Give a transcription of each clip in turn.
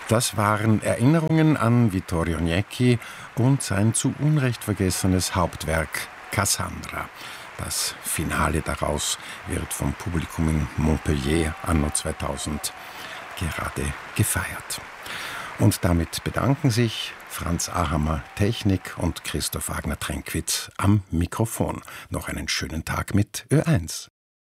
Das waren Erinnerungen an Vittorio Niecki und sein zu Unrecht vergessenes Hauptwerk Cassandra. Das Finale daraus wird vom Publikum in Montpellier anno 2000 gerade gefeiert. Und damit bedanken sich Franz Ahammer Technik und Christoph Wagner-Tränkwitz am Mikrofon. Noch einen schönen Tag mit Ö1.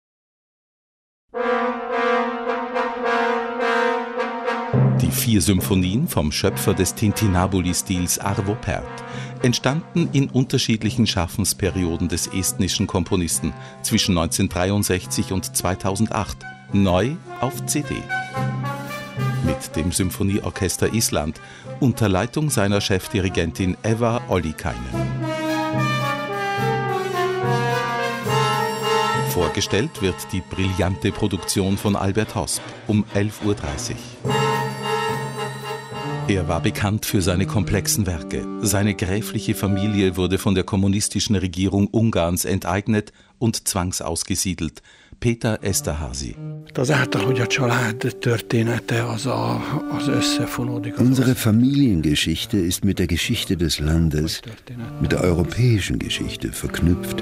Die 4 Symphonien vom Schöpfer des Tintinabuli-Stils Arvo Pärt entstanden in unterschiedlichen Schaffensperioden des estnischen Komponisten zwischen 1963 und 2008, neu auf CD. Mit dem Symphonieorchester Island unter Leitung seiner Chefdirigentin Eva Ollikainen. Vorgestellt wird die brillante Produktion von Albert Hosp um 11:30 Uhr. Er war bekannt für seine komplexen Werke. Seine gräfliche Familie wurde von der kommunistischen Regierung Ungarns enteignet und zwangsausgesiedelt. Peter Esterházy. Unsere Familiengeschichte ist mit der Geschichte des Landes, mit der europäischen Geschichte verknüpft.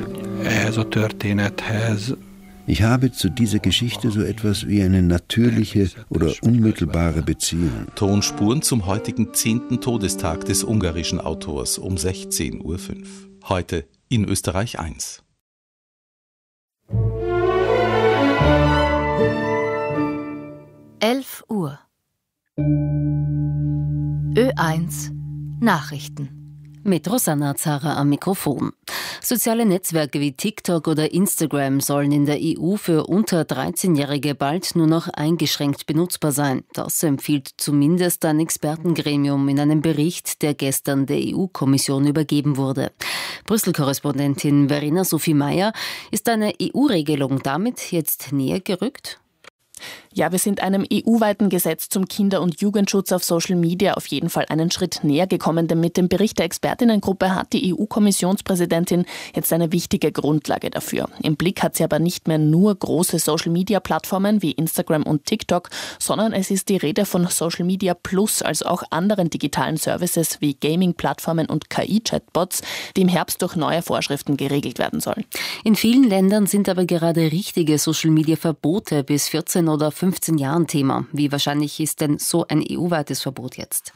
Ich habe zu dieser Geschichte so etwas wie eine natürliche oder unmittelbare Beziehung. Tonspuren zum heutigen 10. Todestag des ungarischen Autors um 16:05 Uhr. Heute in Österreich 1. Uhr. Ö1 Nachrichten. Mit Rosanna Zara am Mikrofon. Soziale Netzwerke wie TikTok oder Instagram sollen in der EU für unter 13-Jährige bald nur noch eingeschränkt benutzbar sein. Das empfiehlt zumindest ein Expertengremium in einem Bericht, der gestern der EU-Kommission übergeben wurde. Brüssel-Korrespondentin Verena Sophie Meyer, ist eine EU-Regelung damit jetzt näher gerückt? Ja, wir sind einem EU-weiten Gesetz zum Kinder- und Jugendschutz auf Social Media auf jeden Fall einen Schritt näher gekommen, denn mit dem Bericht der Expertinnengruppe hat die EU-Kommissionspräsidentin jetzt eine wichtige Grundlage dafür. Im Blick hat sie aber nicht mehr nur große Social-Media-Plattformen wie Instagram und TikTok, sondern es ist die Rede von Social Media Plus, also auch anderen digitalen Services wie Gaming-Plattformen und KI-Chatbots, die im Herbst durch neue Vorschriften geregelt werden sollen. In vielen Ländern sind aber gerade richtige Social-Media-Verbote bis 14 oder 15 Jahren Thema. Wie wahrscheinlich ist denn so ein EU-weites Verbot jetzt?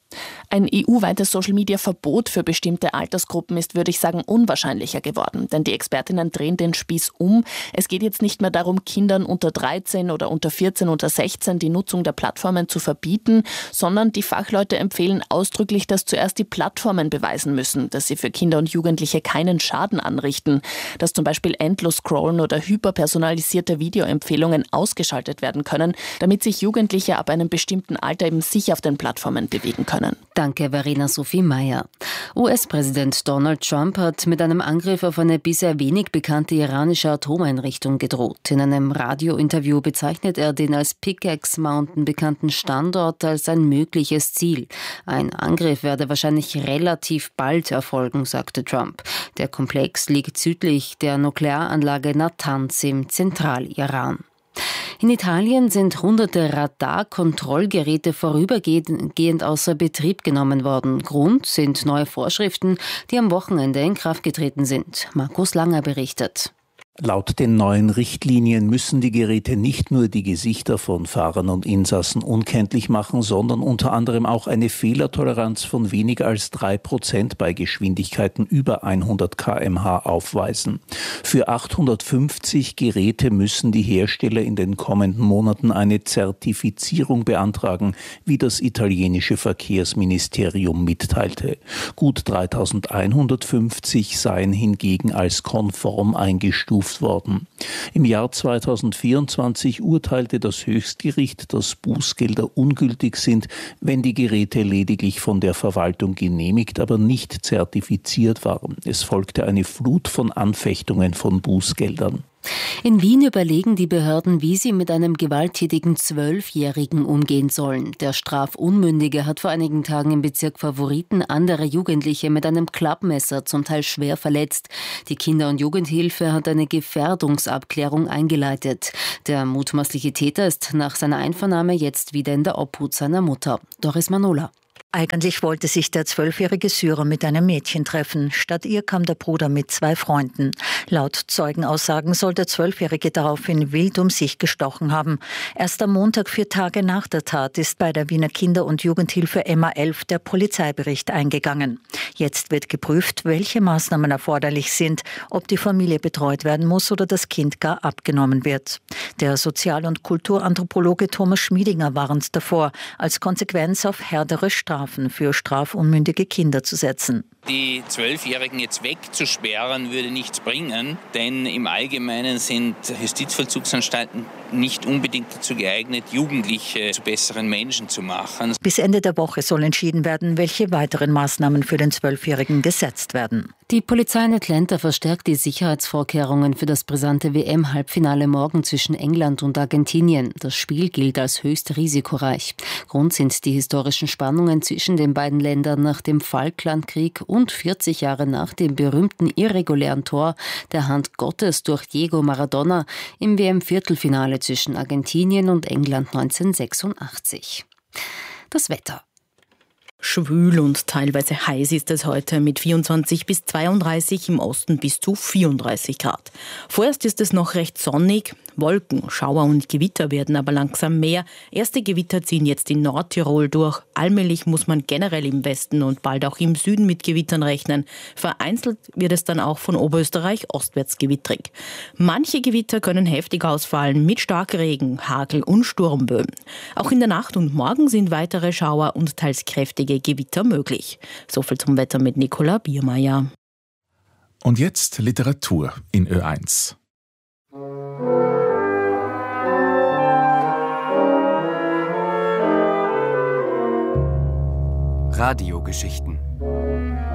Ein EU-weites Social-Media-Verbot für bestimmte Altersgruppen ist, würde ich sagen, unwahrscheinlicher geworden. Denn die Expertinnen drehen den Spieß um. Es geht jetzt nicht mehr darum, Kindern unter 13 oder unter 14, unter 16 die Nutzung der Plattformen zu verbieten, sondern die Fachleute empfehlen ausdrücklich, dass zuerst die Plattformen beweisen müssen, dass sie für Kinder und Jugendliche keinen Schaden anrichten, dass zum Beispiel Endlos-Scrollen oder hyperpersonalisierte Videoempfehlungen ausgeschaltet werden können, damit sich Jugendliche ab einem bestimmten Alter eben sicher auf den Plattformen bewegen können. Danke, Verena Sophie Meyer. US-Präsident Donald Trump hat mit einem Angriff auf eine bisher wenig bekannte iranische Atomeinrichtung gedroht. In einem Radiointerview bezeichnet er den als Pickaxe Mountain bekannten Standort als ein mögliches Ziel. Ein Angriff werde wahrscheinlich relativ bald erfolgen, sagte Trump. Der Komplex liegt südlich der Nuklearanlage Natanz im Zentraliran. In Italien sind hunderte Radarkontrollgeräte vorübergehend außer Betrieb genommen worden. Grund sind neue Vorschriften, die am Wochenende in Kraft getreten sind. Markus Langer berichtet. Laut den neuen Richtlinien müssen die Geräte nicht nur die Gesichter von Fahrern und Insassen unkenntlich machen, sondern unter anderem auch eine Fehlertoleranz von weniger als 3% bei Geschwindigkeiten über 100 km/h aufweisen. Für 850 Geräte müssen die Hersteller in den kommenden Monaten eine Zertifizierung beantragen, wie das italienische Verkehrsministerium mitteilte. Gut 3150 seien hingegen als konform eingestuft worden. Im Jahr 2024 urteilte das Höchstgericht, dass Bußgelder ungültig sind, wenn die Geräte lediglich von der Verwaltung genehmigt, aber nicht zertifiziert waren. Es folgte eine Flut von Anfechtungen von Bußgeldern. In Wien überlegen die Behörden, wie sie mit einem gewalttätigen 12-Jährigen umgehen sollen. Der Strafunmündige hat vor einigen Tagen im Bezirk Favoriten andere Jugendliche mit einem Klappmesser zum Teil schwer verletzt. Die Kinder- und Jugendhilfe hat eine Gefährdungsabklärung eingeleitet. Der mutmaßliche Täter ist nach seiner Einvernahme jetzt wieder in der Obhut seiner Mutter. Doris Manola. Eigentlich wollte sich der 12-jährige Syrer mit einem Mädchen treffen. Statt ihr kam der Bruder mit 2 Freunden. Laut Zeugenaussagen soll der 12-jährige daraufhin wild um sich gestochen haben. Erst am Montag, 4 Tage nach der Tat, ist bei der Wiener Kinder- und Jugendhilfe MA11 der Polizeibericht eingegangen. Jetzt wird geprüft, welche Maßnahmen erforderlich sind, ob die Familie betreut werden muss oder das Kind gar abgenommen wird. Der Sozial- und Kulturanthropologe Thomas Schmiedinger warnt davor, als Konsequenz auf härtere Strafen für strafunmündige Kinder zu setzen. Die 12-Jährigen jetzt wegzusperren, würde nichts bringen, denn im Allgemeinen sind Justizvollzugsanstalten nicht unbedingt dazu geeignet, Jugendliche zu besseren Menschen zu machen. Bis Ende der Woche soll entschieden werden, welche weiteren Maßnahmen für den 12-Jährigen gesetzt werden. Die Polizei in Atlanta verstärkt die Sicherheitsvorkehrungen für das brisante WM-Halbfinale morgen zwischen England und Argentinien. Das Spiel gilt als höchst risikoreich. Grund sind die historischen Spannungen zwischen den beiden Ländern nach dem Falklandkrieg und 40 Jahre nach dem berühmten irregulären Tor der Hand Gottes durch Diego Maradona im WM-Viertelfinale zwischen Argentinien und England 1986. Das Wetter. Schwül und teilweise heiß ist es heute mit 24 bis 32, im Osten bis zu 34 Grad. Vorerst ist es noch recht sonnig. Wolken, Schauer und Gewitter werden aber langsam mehr. Erste Gewitter ziehen jetzt in Nordtirol durch. Allmählich muss man generell im Westen und bald auch im Süden mit Gewittern rechnen. Vereinzelt wird es dann auch von Oberösterreich ostwärts gewittrig. Manche Gewitter können heftig ausfallen mit Starkregen, Hagel und Sturmböen. Auch in der Nacht und morgen sind weitere Schauer und teils kräftige Gewitter möglich. Soviel zum Wetter mit Nicola Biermeier. Und jetzt Literatur in Ö1. Radiogeschichten